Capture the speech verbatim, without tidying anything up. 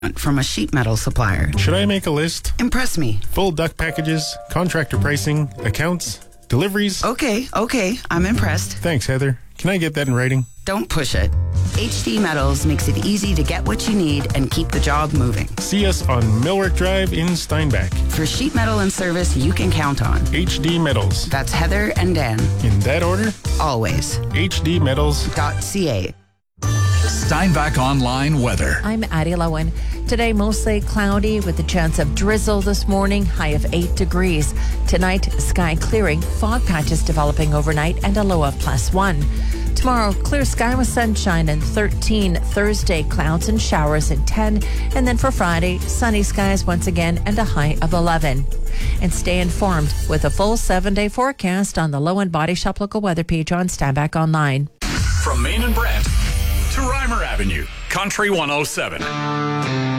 from a sheet metal supplier. Should I make a list? Impress me. Full duct packages, contractor pricing, accounts, deliveries. Okay, okay, I'm impressed. Thanks, Heather. Can I get that in writing? Don't push it. H D Metals makes it easy to get what you need and keep the job moving. See us on Millwork Drive in Steinbach. For sheet metal and service you can count on. H D Metals. That's Heather and Dan. In that order? Always. H D Metals dot C A. Steinbach Online weather. I'm Addie Lowen. Today, mostly cloudy with a chance of drizzle this morning, high of eight degrees. Tonight, sky clearing, fog patches developing overnight, and a low of plus one. Tomorrow, clear sky with sunshine and thirteen. Thursday, clouds and showers at ten. And then for Friday, sunny skies once again and a high of eleven. And stay informed with a full seven-day forecast on the Lowen Body Shop local weather page on Steinbach Online. From Main and Brent to Reimer Avenue, Country one oh seven.